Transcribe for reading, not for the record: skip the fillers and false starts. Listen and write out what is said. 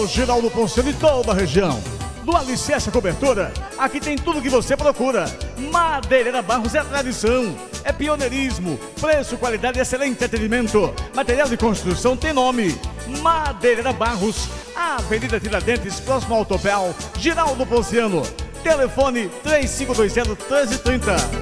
Autopel Geraldo Ponciano e toda a região. Do alicerce à cobertura, aqui tem tudo que você procura. Madeireira Barros é tradição, é pioneirismo, preço, qualidade e excelente atendimento. Material de construção tem nome. Madeireira Barros, Avenida Tiradentes, próximo ao Autopel Geraldo Ponciano. Telefone 3520-1330.